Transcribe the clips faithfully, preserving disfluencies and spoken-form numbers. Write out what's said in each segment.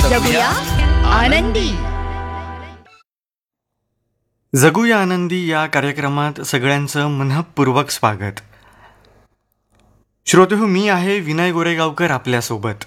जगूया आनंदी. जगूया आनंदी या कार्यक्रमात सगळ्यांचं मनःपूर्वक स्वागत. श्रोतेहो, मी आहे विनय गोरेगावकर आपल्यासोबत.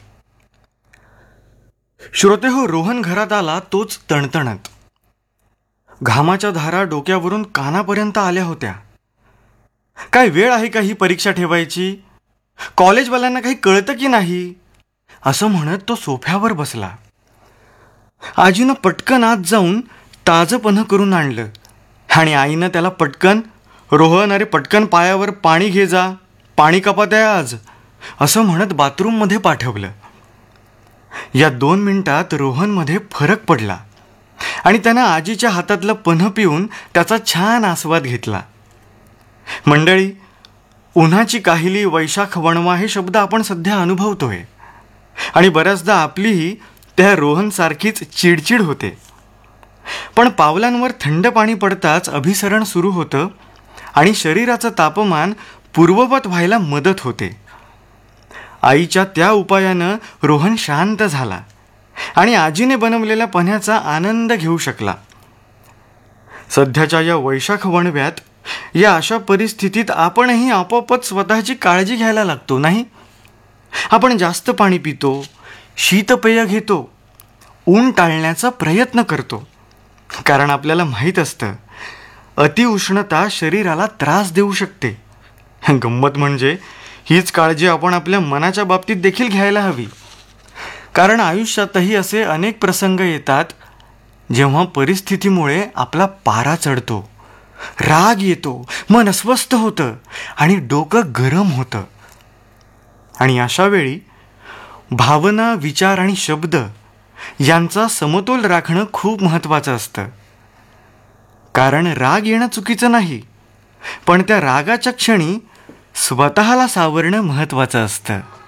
श्रोतेहो, रोहन घरात आला तोच तणतणत. घामाच्या धारा डोक्यावरून कानापर्यंत आल्या होत्या. काय वेळ आहे का ही परीक्षा ठेवायची? कॉलेजवाल्यांना काही कळतं की नाही, असं म्हणत तो सोफ्यावर बसला. आजीनं पटकन आत जाऊन ताजपणं करून आणलं आणि आईनं त्याला पटकन, रोहन अरे पटकन पायावर पाणी घे जा, पाणी कपात आहे आज, असं म्हणत बाथरूममध्ये पाठवलं. या दोन मिनिटात रोहनमध्ये फरक पडला आणि त्यानं आजीच्या हातातलं पन्ह पिऊन त्याचा छान आस्वाद घेतला. मंडळी, उन्हाची काहिली, वैशाख वणवा हे शब्द आपण सध्या अनुभवतोय आणि बऱ्याचदा आपलीही त्या रोहनसारखीच चिडचिड होते. पण पावलांवर थंड पाणी पडताच अभिसरण सुरू होतं आणि शरीराचं तापमान पूर्ववत व्हायला मदत होते. आईच्या त्या उपायानं रोहन शांत झाला आणि आजीने बनवलेल्या पन्ह्याचा आनंद घेऊ शकला. सध्याच्या या वैशाख वणव्यात, या अशा परिस्थितीत आपणही आपोआपच स्वतःची काळजी घ्यायला लागतो, नाही? आपण जास्त पाणी पितो, शीतपेय घेतो, ऊन टाळण्याचा प्रयत्न करतो, कारण आपल्याला माहीत असतं अतिउष्णता शरीराला त्रास देऊ शकते. गंमत म्हणजे हीच काळजी आपण आपल्या मनाच्या बाबतीत देखील घ्यायला हवी, कारण आयुष्यातही असे अनेक प्रसंग येतात जेव्हा परिस्थितीमुळे आपला पारा चढतो, राग येतो, मन अस्वस्थ होतं आणि डोकं गरम होतं. आणि अशा वेळी भावना, विचार आणि शब्द यांचा समतोल राखणं खूप महत्त्वाचं असतं. कारण राग येणं चुकीचं नाही, पण त्या रागाच्या क्षणी स्वतःला सावरणं महत्त्वाचं असतं.